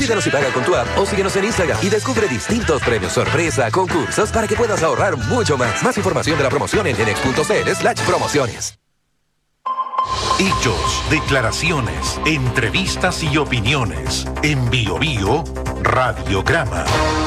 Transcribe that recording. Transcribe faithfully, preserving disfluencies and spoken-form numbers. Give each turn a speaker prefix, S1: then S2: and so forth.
S1: Pídenos y paga con tu app o síguenos en Instagram y descubre distintos premios sorpresa, concursos para que puedas ahorrar mucho más. Más información de la promoción en genex.cl slash promociones.
S2: Hechos, declaraciones, entrevistas y opiniones. En Bio Bio Radiograma.